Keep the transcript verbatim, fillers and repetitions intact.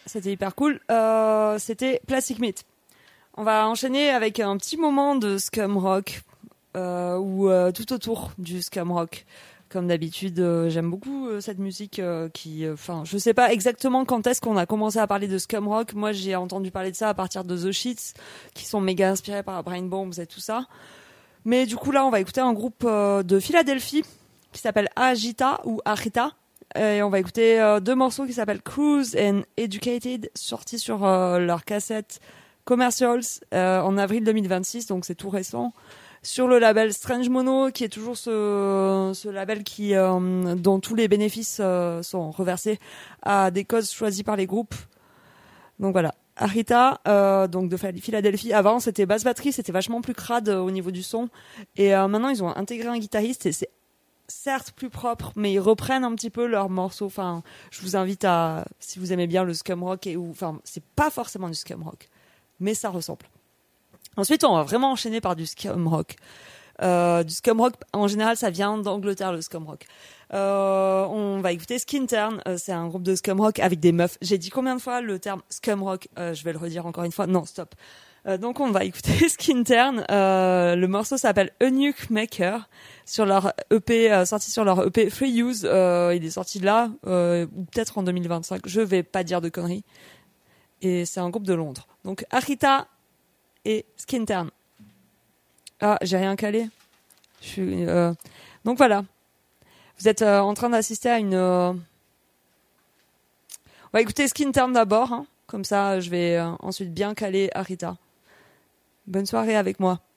c'était hyper cool. Euh, c'était Plastic Meat. On va enchaîner avec un petit moment de scum rock, euh, ou euh, tout autour du scum rock. Comme d'habitude, euh, j'aime beaucoup euh, cette musique euh, qui, enfin, euh, je sais pas exactement quand est-ce qu'on a commencé à parler de scum rock. Moi, j'ai entendu parler de ça à partir de The Sheets, qui sont méga inspirés par Brain Bombs et tout ça. Mais du coup, là, on va écouter un groupe euh, de Philadelphie qui s'appelle Agita ou Arita. Et on va écouter euh, deux morceaux qui s'appellent Cruise and Educated, sortis sur euh, leur cassette Commercials euh, en avril deux mille vingt-six, donc c'est tout récent. Sur le label Strange Mono, qui est toujours ce, ce label qui, euh, dont tous les bénéfices euh, sont reversés à des causes choisies par les groupes. Donc voilà, Arita, euh, donc de Philadelphie. Avant, c'était basse batterie, c'était vachement plus crade euh, au niveau du son. Et euh, maintenant, ils ont intégré un guitariste et c'est certes plus propre, mais ils reprennent un petit peu leurs morceaux. Enfin, je vous invite à, si vous aimez bien le scum rock, et ou, enfin, c'est pas forcément du scum rock, mais ça ressemble. Ensuite, on va vraiment enchaîner par du scum rock. Euh, du scum rock, en général, ça vient d'Angleterre, le scum rock. Euh, on va écouter Skin Turn. Euh, c'est un groupe de scum rock avec des meufs. J'ai dit combien de fois le terme scum rock? euh, Je vais le redire encore une fois. Non, stop. Euh, donc, on va écouter Skin Turn. Euh, le morceau s'appelle A Nuke Maker sur leur E P, euh, sorti sur leur E P Free Use. Euh, il est sorti là, euh, ou peut-être en deux mille vingt-cinq. Je vais pas dire de conneries. Et c'est un groupe de Londres. Donc, Arita et Skin Turn. Ah, j'ai rien calé. Je suis, euh... Donc voilà. Vous êtes euh, en train d'assister à une... Euh... On va écouter Skin Turn d'abord. Hein. Comme ça, je vais euh, ensuite bien caler Arita. Bonne soirée avec moi.